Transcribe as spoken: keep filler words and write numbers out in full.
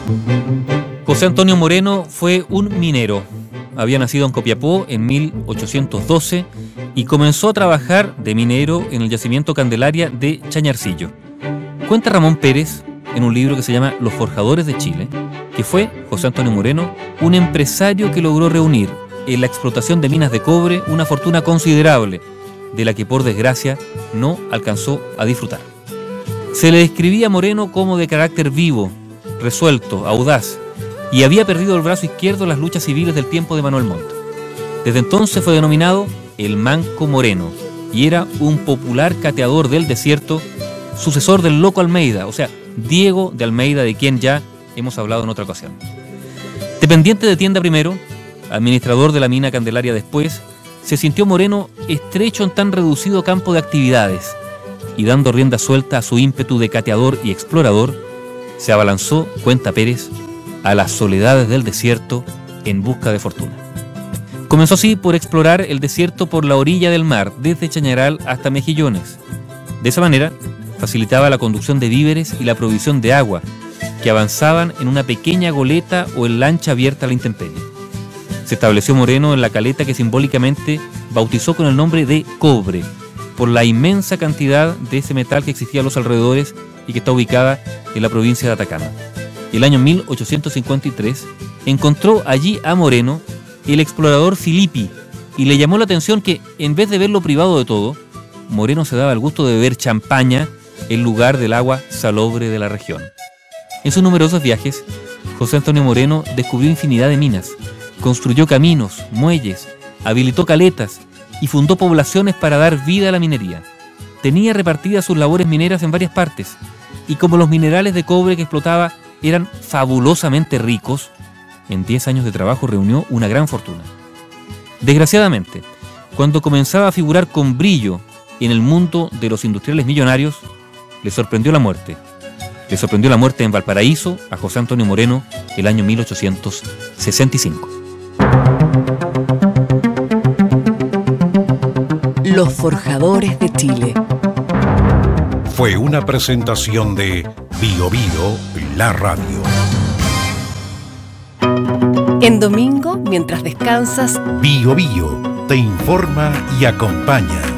José Antonio Moreno fue un minero. Había nacido en Copiapó en mil ochocientos doce y comenzó a trabajar de minero en el yacimiento Candelaria de Chañarcillo. Cuenta Ramón Pérez, en un libro que se llama Los Forjadores de Chile, que fue José Antonio Moreno un empresario que logró reunir en la explotación de minas de cobre una fortuna considerable, de la que por desgracia no alcanzó a disfrutar. Se le describía a Moreno como de carácter vivo, resuelto, audaz, y había perdido el brazo izquierdo en las luchas civiles del tiempo de Manuel Montt. Desde entonces fue denominado el Manco Moreno y era un popular cateador del desierto, sucesor del Loco Almeida, o sea, Diego de Almeida, de quien ya hemos hablado en otra ocasión. Dependiente de tienda primero, administrador de la mina Candelaria después, se sintió Moreno estrecho en tan reducido campo de actividades y dando rienda suelta a su ímpetu de cateador y explorador, se abalanzó, cuenta Pérez, a las soledades del desierto en busca de fortuna. Comenzó así por explorar el desierto por la orilla del mar, desde Chañaral hasta Mejillones. De esa manera, facilitaba la conducción de víveres y la provisión de agua, que avanzaban en una pequeña goleta o en lancha abierta a la intemperie. Se estableció Moreno en la caleta que simbólicamente bautizó con el nombre de Cobre, por la inmensa cantidad de ese metal que existía a los alrededores y que está ubicada en la provincia de Atacama. El año mil ochocientos cincuenta y tres encontró allí a Moreno el explorador Filippi y le llamó la atención que, en vez de verlo privado de todo, Moreno se daba el gusto de beber champaña en lugar del agua salobre de la región. En sus numerosos viajes, José Antonio Moreno descubrió infinidad de minas, construyó caminos, muelles, habilitó caletas y fundó poblaciones para dar vida a la minería. Tenía repartidas sus labores mineras en varias partes, y como los minerales de cobre que explotaba eran fabulosamente ricos, en diez años de trabajo reunió una gran fortuna. Desgraciadamente, cuando comenzaba a figurar con brillo en el mundo de los industriales millonarios, le sorprendió la muerte. Le sorprendió la muerte en Valparaíso a José Antonio Moreno el año mil ochocientos sesenta y cinco. Los Forjadores de Chile. Fue una presentación de Bio Bio, la radio. En domingo, mientras descansas, Bio Bio te informa y acompaña.